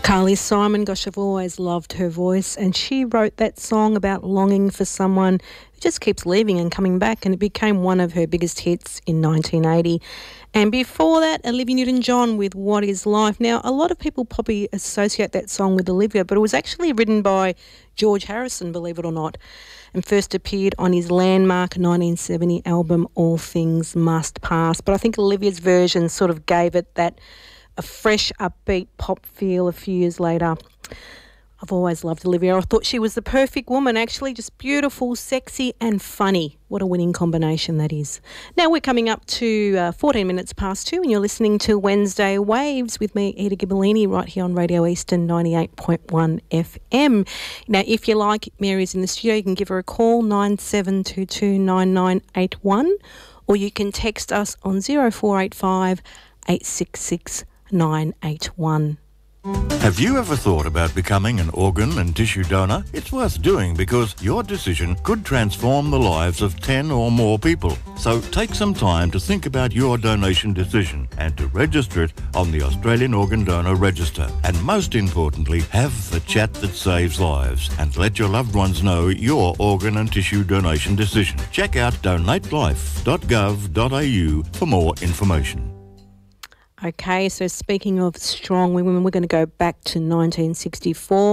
Carly Simon, gosh, I've always loved her voice, and she wrote that song about longing for someone who just keeps leaving and coming back, and it became one of her biggest hits in 1980. And before that, Olivia Newton-John with What Is Life. Now, a lot of people probably associate that song with Olivia, but it was actually written by George Harrison, believe it or not, and first appeared on his landmark 1970 album All Things Must Pass. But I think Olivia's version sort of gave it that a fresh, upbeat pop feel a few years later. I've always loved Olivia. I thought she was the perfect woman, actually, just beautiful, sexy and funny. What a winning combination that is. Now we're coming up to 14 minutes past 2 and you're listening to Wednesday Waves with me, Eda Gibellini, right here on Radio Eastern 98.1 FM. Now, if you like, Mary's in the studio, you can give her a call, 9722 9981, or you can text us on 0485 866 981. Have you ever thought about becoming an organ and tissue donor? It's worth doing because your decision could transform the lives of 10 or more people. So take some time to think about your donation decision and to register it on the Australian Organ Donor Register. And most importantly, have the chat that saves lives and let your loved ones know your organ and tissue donation decision. Check out donatelife.gov.au for more information. Okay, so speaking of strong women, we're going to go back to 1964.